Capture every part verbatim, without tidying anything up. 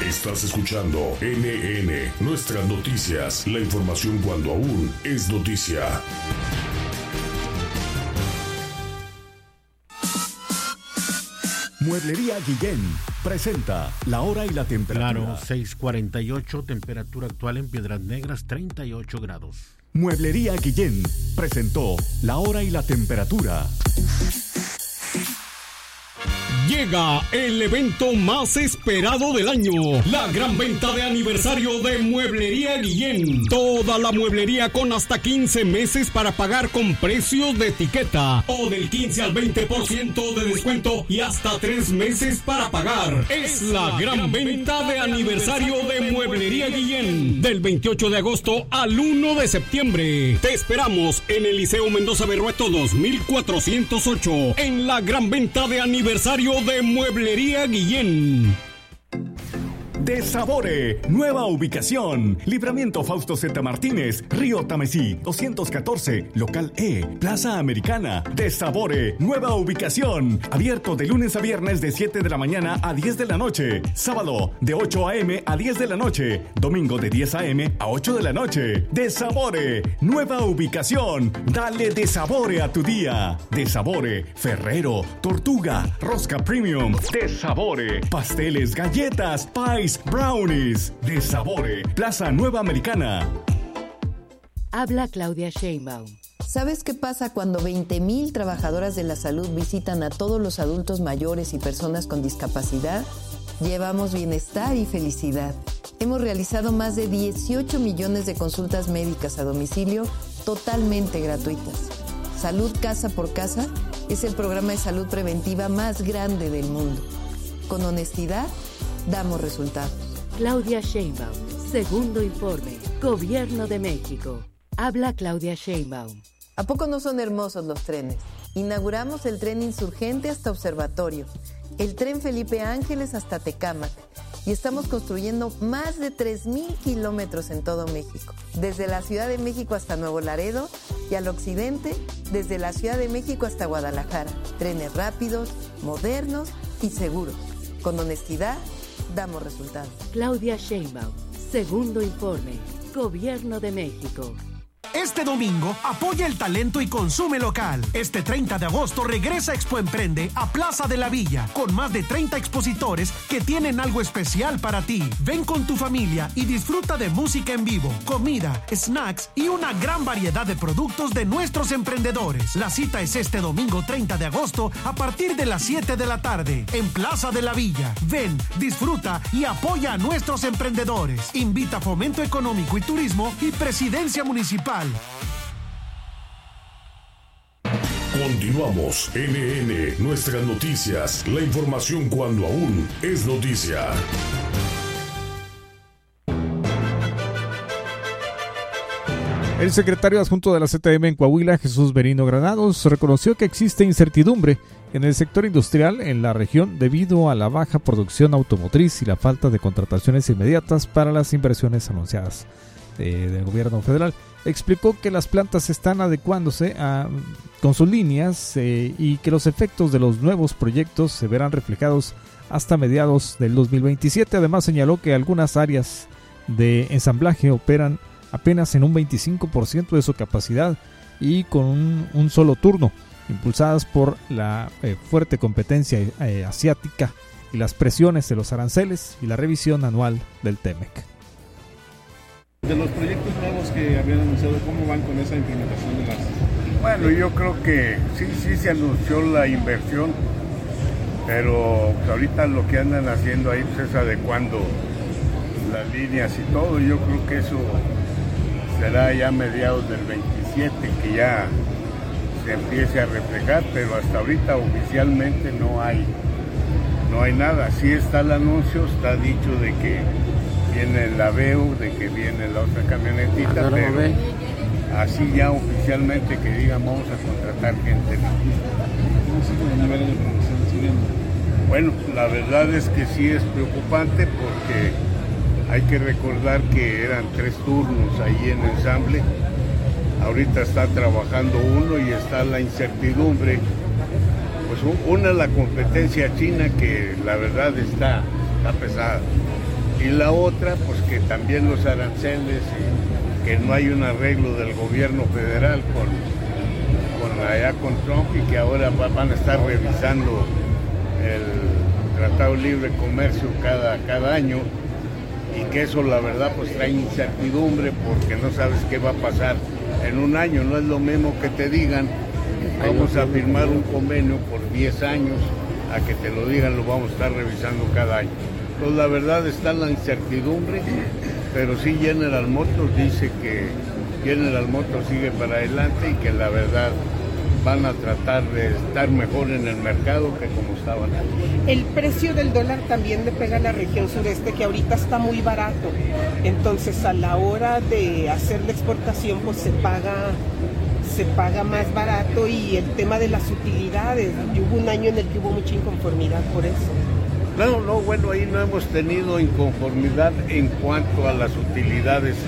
Estás escuchando N N, Nuestras Noticias, la información cuando aún es noticia. Mueblería Guillén presenta la hora y la temperatura. Claro, seis cuarenta y ocho, temperatura actual en Piedras Negras, treinta y ocho grados. Mueblería Guillén presentó la hora y la temperatura. Llega el evento más esperado del año, la gran venta de aniversario de Mueblería Guillén. Toda la mueblería con hasta quince meses para pagar con precios de etiqueta o del quince al veinte por ciento de descuento y hasta tres meses para pagar. Es la gran venta de aniversario de Mueblería Guillén, del veintiocho de agosto al uno de septiembre. Te esperamos en el Liceo Mendoza Berrueto dos mil cuatrocientos ocho, en la gran venta de aniversario de Mueblería Guillén. De Sabore, nueva ubicación. Libramiento Fausto Z. Martínez, Río Tamesí, doscientos catorce, Local E, Plaza Americana. De Sabore, nueva ubicación. Abierto de lunes a viernes de siete de la mañana a diez de la noche. Sábado de ocho a.m. a diez de la noche. Domingo de diez a.m. a ocho de la noche. De Sabore, nueva ubicación. Dale de Sabore a tu día. De Sabore, Ferrero, Tortuga, Rosca Premium. De Sabore, pasteles, galletas, pies, brownies. De Sabore, Plaza Nueva Americana. Habla Claudia Sheinbaum. ¿Sabes qué pasa cuando veinte mil trabajadoras de la salud visitan a todos los adultos mayores y personas con discapacidad? Llevamos bienestar y felicidad. Hemos realizado más de dieciocho millones de consultas médicas a domicilio totalmente gratuitas. Salud Casa por Casa es el programa de salud preventiva más grande del mundo. Con honestidad, damos resultados. Claudia Sheinbaum, segundo informe, Gobierno de México. Habla Claudia Sheinbaum. ¿A poco no son hermosos los trenes? Inauguramos el tren Insurgente hasta Observatorio, el tren Felipe Ángeles hasta Tecámac, y estamos construyendo más de tres mil kilómetros en todo México, desde la Ciudad de México hasta Nuevo Laredo y al occidente, desde la Ciudad de México hasta Guadalajara. Trenes rápidos, modernos y seguros. Con honestidad, damos resultados. Claudia Sheinbaum, segundo informe, Gobierno de México. Este domingo, apoya el talento y consume local. Este treinta de agosto regresa Expo Emprende a Plaza de la Villa, con más de treinta expositores que tienen algo especial para ti. Ven con tu familia y disfruta de música en vivo, comida, snacks y una gran variedad de productos de nuestros emprendedores. La cita es este domingo treinta de agosto a partir de las siete de la tarde, en Plaza de la Villa. Ven, disfruta y apoya a nuestros emprendedores. Invita Fomento Económico y Turismo y Presidencia Municipal. Continuamos. N N, Nuestras Noticias, la información cuando aún es noticia. El secretario adjunto de la C T M en Coahuila, Jesús Merino Granados, reconoció que existe incertidumbre en el sector industrial en la región debido a la baja producción automotriz y la falta de contrataciones inmediatas para las inversiones anunciadas de, del gobierno federal. Explicó que las plantas están adecuándose a, con sus líneas eh, y que los efectos de los nuevos proyectos se verán reflejados hasta mediados del dos mil veintisiete. Además señaló que algunas áreas de ensamblaje operan apenas en un veinticinco por ciento de su capacidad y con un, un solo turno, impulsadas por la eh, fuerte competencia eh, asiática y las presiones de los aranceles y la revisión anual del TEMEC. De los proyectos nuevos que habían anunciado, ¿cómo van con esa implementación de las...? Bueno, yo creo que sí, sí se anunció la inversión, pero ahorita lo que andan haciendo ahí pues, es adecuando las líneas y todo. Yo creo que eso será ya a mediados del veintisiete que ya se empiece a reflejar, pero hasta ahorita oficialmente no hay, no hay nada. Sí está el anuncio, está dicho de que viene el Aveo, de que viene la otra camionetita, pero así ya oficialmente que digan vamos a contratar gente. Bueno, la verdad es que sí es preocupante porque hay que recordar que eran tres turnos ahí en ensamble. Ahorita está trabajando uno y está la incertidumbre. Pues una, la competencia china que la verdad está, está pesada. Y la otra, pues que también los aranceles, que no hay un arreglo del gobierno federal con, con allá con Trump y que ahora va, van a estar revisando el Tratado de Libre Comercio cada, cada año y que eso la verdad pues trae incertidumbre porque no sabes qué va a pasar en un año. No es lo mismo que te digan vamos a firmar un convenio por diez años a que te lo digan lo vamos a estar revisando cada año. Entonces la verdad está en la incertidumbre, pero sí General Motors dice que General Motors sigue para adelante y que la verdad van a tratar de estar mejor en el mercado que como estaban antes. El precio del dólar también le pega a la región sureste, que ahorita está muy barato. Entonces, a la hora de hacer la exportación, pues se paga, se paga más barato. Y el tema de las utilidades, y hubo un año en el que hubo mucha inconformidad por eso. No, no, bueno, ahí no hemos tenido inconformidad en cuanto a las utilidades.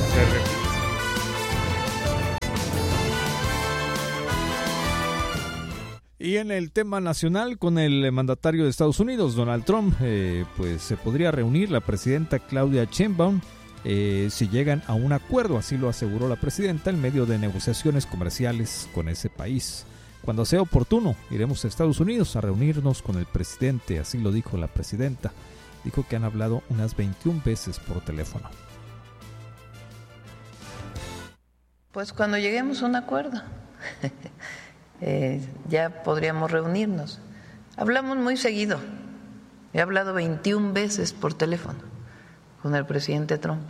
Y en el tema nacional, con el mandatario de Estados Unidos, Donald Trump, eh, pues se podría reunir la presidenta Claudia Sheinbaum eh, si llegan a un acuerdo, así lo aseguró la presidenta en medio de negociaciones comerciales con ese país. Cuando sea oportuno, iremos a Estados Unidos a reunirnos con el presidente, así lo dijo la presidenta. Dijo que han hablado unas veintiuna veces por teléfono. Pues cuando lleguemos a un acuerdo. Eh, ya podríamos reunirnos. Hablamos muy seguido. He hablado veintiuna veces por teléfono con el presidente Trump.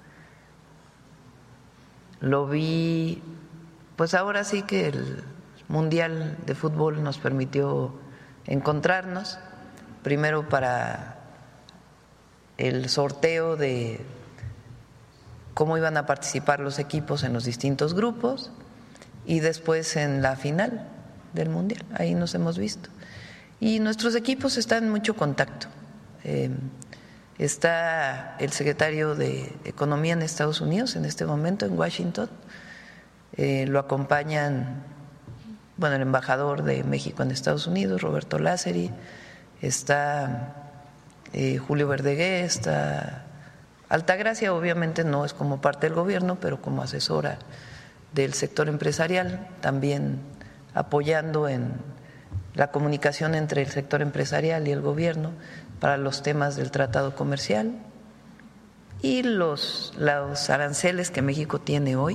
Lo vi, pues ahora sí que el Mundial de Fútbol nos permitió encontrarnos, primero para el sorteo de cómo iban a participar los equipos en los distintos grupos, y después en la final del Mundial, ahí nos hemos visto. Y nuestros equipos están en mucho contacto. Eh, está el secretario de Economía en Estados Unidos en este momento, en Washington. Eh, lo acompañan, bueno, el embajador de México en Estados Unidos, Roberto Lázari, está eh, Julio Verdegué, está Altagracia, obviamente no es como parte del gobierno, pero como asesora del sector empresarial, también apoyando en la comunicación entre el sector empresarial y el gobierno para los temas del tratado comercial y los, los aranceles que México tiene hoy.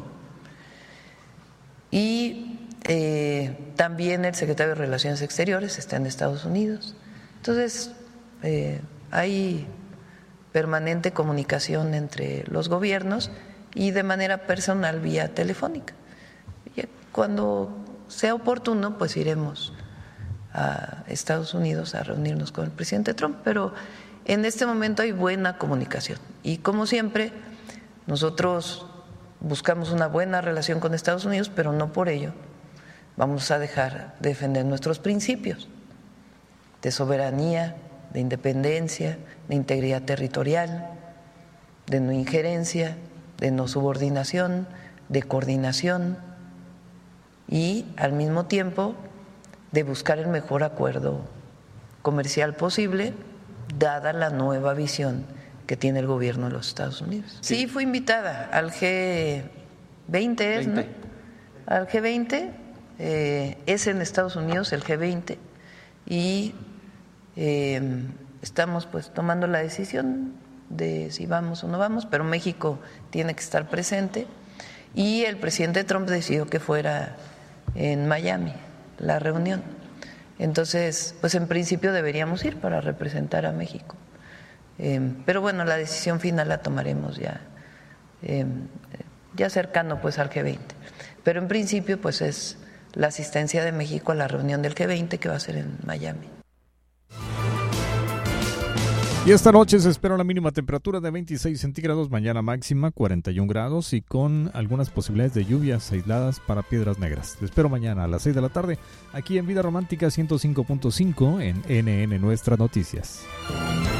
Y eh, también el secretario de Relaciones Exteriores está en Estados Unidos. Entonces, eh, hay permanente comunicación entre los gobiernos y de manera personal vía telefónica. Y cuando sea oportuno, pues iremos a Estados Unidos a reunirnos con el presidente Trump, pero en este momento hay buena comunicación y como siempre nosotros buscamos una buena relación con Estados Unidos, pero no por ello vamos a dejar de defender nuestros principios de soberanía, de independencia, de integridad territorial, de no injerencia, de no subordinación, de coordinación y al mismo tiempo de buscar el mejor acuerdo comercial posible, dada la nueva visión que tiene el gobierno de los Estados Unidos. Sí, sí fui invitada al G veinte, ¿es, ¿no? Al G veinte, eh, es en Estados Unidos el G veinte y eh, estamos pues tomando la decisión de si vamos o no vamos, pero México tiene que estar presente y el presidente Trump decidió que fuera en Miami la reunión. Entonces, pues en principio deberíamos ir para representar a México. Eh, pero bueno, la decisión final la tomaremos ya, eh, ya cercano pues al G veinte. Pero en principio pues es la asistencia de México a la reunión del G veinte que va a ser en Miami. Y esta noche se espera una mínima temperatura de veintiséis centígrados, mañana máxima cuarenta y un grados y con algunas posibilidades de lluvias aisladas para Piedras Negras. Te espero mañana a las seis de la tarde aquí en Vida Romántica ciento cinco punto cinco en N N Nuestras Noticias.